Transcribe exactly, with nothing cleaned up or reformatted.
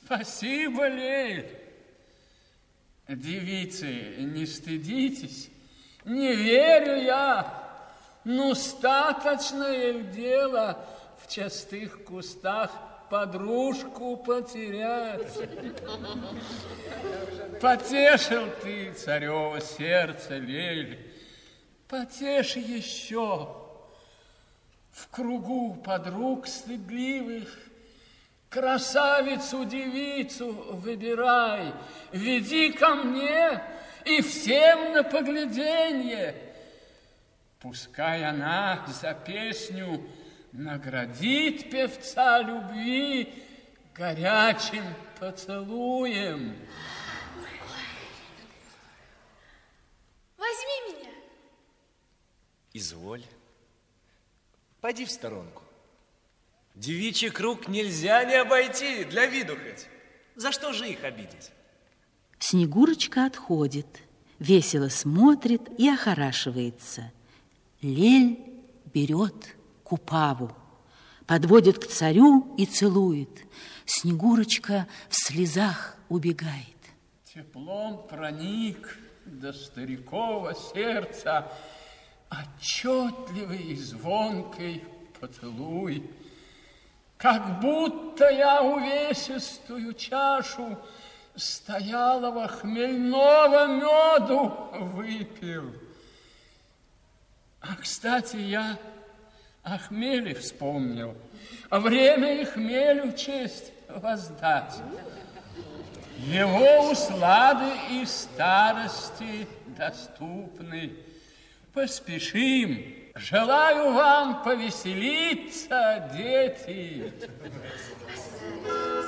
Спасибо, Лель. Девицы, не стыдитесь, не верю я. Ну, статочное ли дело в частых кустах подружку потерять? Потешил ты царево сердце, Лель, потешь еще. В кругу подруг стыдливых красавицу-девицу выбирай, веди ко мне и всем на погляденье. Пускай она за песню наградит певца любви горячим поцелуем. Возьми меня. Изволь. Пойди в сторонку. Девичий круг нельзя не обойти, для виду хоть. За что же их обидеть? Снегурочка отходит, весело смотрит и охорашивается. Лель берет Купаву, подводит к царю и целует. Снегурочка в слезах убегает. Теплом проник до старикова сердца отчетливый и звонкий поцелуй. Как будто я увесистую чашу стоялого хмельного меду выпил. А, кстати, я о хмеле вспомнил. Время и хмелю честь воздать. Его услады и старости доступны. Поспешим. Желаю вам повеселиться, дети.